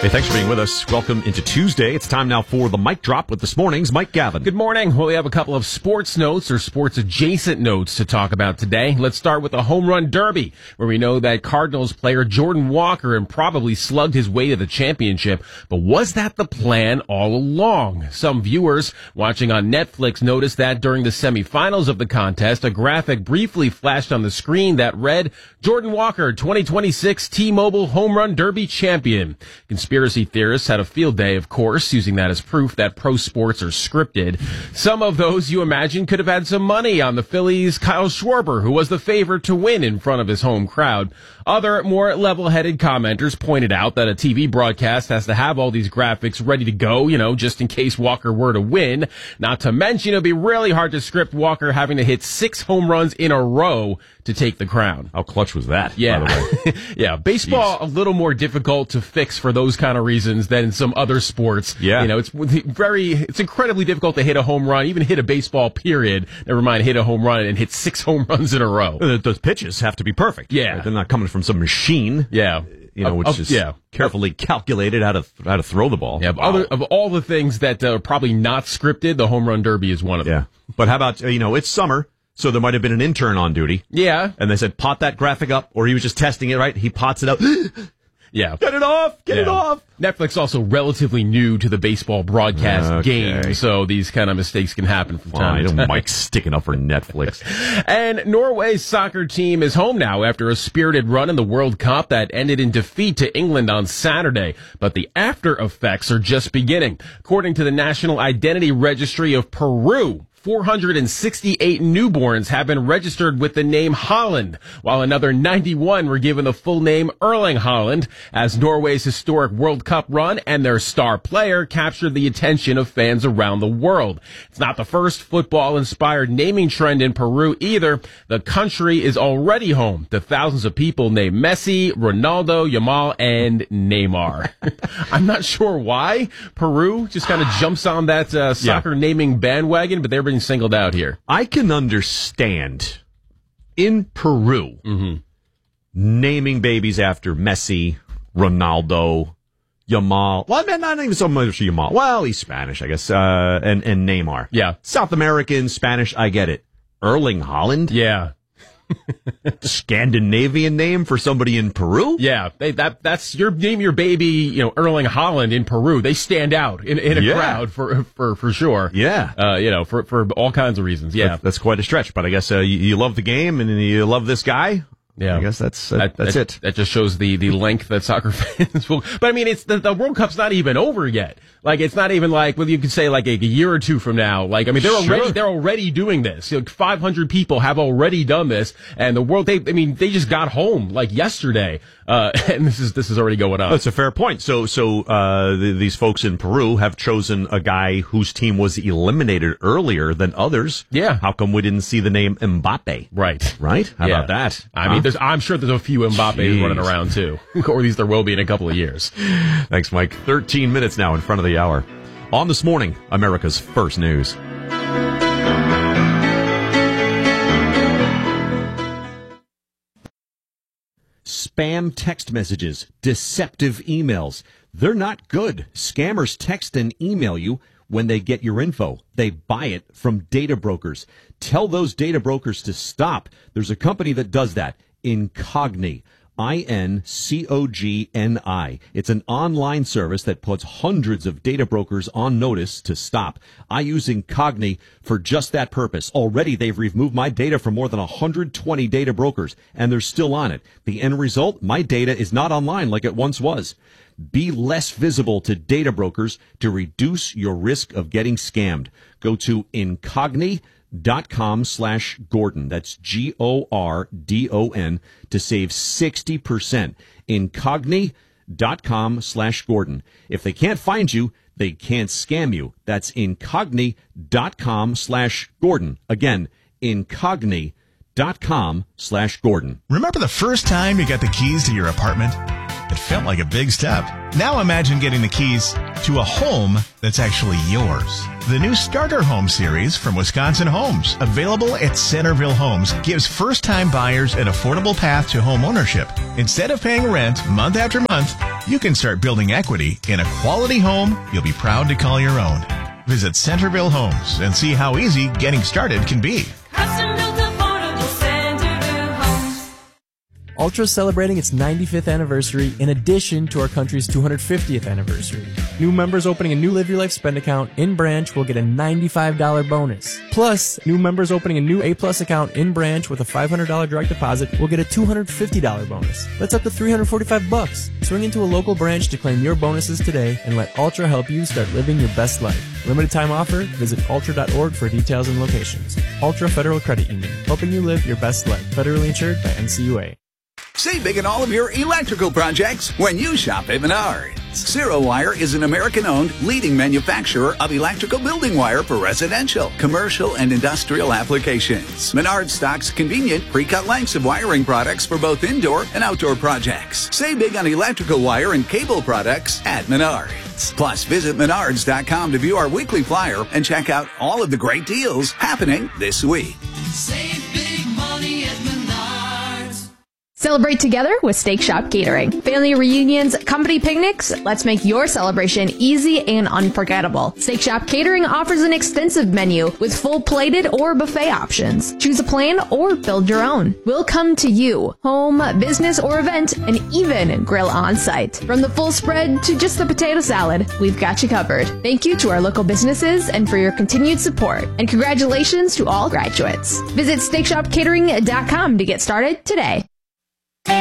Hey, thanks for being with us. Welcome into Tuesday. It's time now for the Mic Drop with this morning's Mike Gavin. Good morning. Well, we have a couple of sports notes or sports-adjacent notes to talk about today. Let's start with the Home Run Derby, where we know that Cardinals player Jordan Walker and probably slugged his way to the championship. But was that the plan all along? Some viewers watching on Netflix noticed that during the semifinals of the contest, a graphic briefly flashed on the screen that read, Jordan Walker, 2026 T-Mobile Home Run Derby champion. Conspiracy theorists had a field day, of course, using that as proof that pro sports are scripted. Some of those, you imagine, could have had some money on the Phillies' Kyle Schwarber, who was the favorite to win in front of his home crowd. Other, more level-headed commenters pointed out that a TV broadcast has to have all these graphics ready to go, just in case Walker were to win. Not to mention, it'd be really hard to script Walker having to hit 6 home runs in a row to take the crown. How clutch was that, yeah. by the way? Yeah, baseball, a little more difficult to fix for those kind of reasons than some other sports. Yeah. It's incredibly difficult to hit a home run, even hit a baseball, period. Never mind hit a home run and hit 6 home runs in a row. Those pitches have to be perfect. Yeah. Right? They're not coming from some machine. Yeah. Which is carefully calculated how to throw the ball. Yeah, wow. Of all the things that are probably not scripted, the Home Run Derby is one of them. Yeah. But how about, it's summer. So there might have been an intern on duty. Yeah. And they said, pot that graphic up, or he was just testing it, right? He pots it up. Yeah. Get it off! Get it off! Netflix also relatively new to the baseball broadcast game, so these kind of mistakes can happen from time to time. Mike's sticking up for Netflix. And Norway's soccer team is home now after a spirited run in the World Cup that ended in defeat to England on Saturday. But the after effects are just beginning. According to the National Identity Registry of Peru, 468 newborns have been registered with the name Holland, while another 91 were given the full name Erling Haaland, as Norway's historic World Cup run and their star player captured the attention of fans around the world. It's not the first football-inspired naming trend in Peru either. The country is already home to thousands of people named Messi, Ronaldo, Yamal, and Neymar. I'm not sure why Peru just kind of jumps on that soccer naming bandwagon, but they're being singled out here. I can understand in Peru naming babies after Messi, Ronaldo, Yamal. Well, not even so much Yamal. Well, he's Spanish, I guess, and Neymar. Yeah. South American, Spanish, I get it. Erling Haaland? Yeah. Scandinavian name for somebody in Peru? Yeah, that's your name your baby, Erling Haaland in Peru. They stand out in a crowd for sure. Yeah. For all kinds of reasons. Yeah. That's quite a stretch, but I guess you love the game and you love this guy. Yeah, I guess that's it. That just shows the length that soccer fans will. But I mean, it's the World Cup's not even over yet. Like, it's not even like, well, you could say like a year or two from now. Like, I mean, they're already doing this. 500 people have already done this, and the world. They just got home like yesterday, and this is already going on. That's a fair point. So these folks in Peru have chosen a guy whose team was eliminated earlier than others. Yeah. How come we didn't see the name Mbappe? Right. How about that? I mean, I'm sure there's a few Mbappes running around too, or at least there will be in a couple of years. Thanks, Mike. 13 minutes now in front of the hour. On This Morning, America's First News. Spam text messages, deceptive emails. They're not good. Scammers text and email you when they get your info. They buy it from data brokers. Tell those data brokers to stop. There's a company that does that, Incogni. Incogni. It's an online service that puts hundreds of data brokers on notice to stop. I use Incogni for just that purpose. Already they've removed my data from more than 120 data brokers, and they're still on it. The end result, my data is not online like it once was. Be less visible to data brokers to reduce your risk of getting scammed. Go to Incogni.com/Gordon. That's GORDON to save 60%. Incogni.com/Gordon. If they can't find you, they can't scam you. That's Incogni.com/Gordon. Again, Incogni.com/Gordon. Remember the first time you got the keys to your apartment? It felt like a big step. Now imagine getting the keys to a home that's actually yours. The new Starter Home series from Wisconsin Homes, available at Centerville Homes, gives first-time buyers an affordable path to home ownership. Instead of paying rent month after month, you can start building equity in a quality home you'll be proud to call your own. Visit Centerville Homes and see how easy getting started can be. Ultra is celebrating its 95th anniversary in addition to our country's 250th anniversary. New members opening a new Live Your Life spend account in branch will get a $95 bonus. Plus, new members opening a new A-Plus account in branch with a $500 direct deposit will get a $250 bonus. That's up to $345. Swing into a local branch to claim your bonuses today and let Ultra help you start living your best life. Limited time offer. Visit ultra.org for details and locations. Ultra Federal Credit Union, helping you live your best life. Federally insured by NCUA. Save big on all of your electrical projects when you shop at Menards. Zero Wire is an American-owned leading manufacturer of electrical building wire for residential, commercial, and industrial applications. Menards stocks convenient, pre-cut lengths of wiring products for both indoor and outdoor projects. Save big on electrical wire and cable products at Menards. Plus, visit Menards.com to view our weekly flyer and check out all of the great deals happening this week. Save big money at Menards. Celebrate together with Steak Shop Catering. Family reunions, company picnics, let's make your celebration easy and unforgettable. Steak Shop Catering offers an extensive menu with full plated or buffet options. Choose a plan or build your own. We'll come to you, home, business, or event, and even grill on site. From the full spread to just the potato salad, we've got you covered. Thank you to our local businesses and for your continued support. And congratulations to all graduates. Visit SteakShopCatering.com to get started today.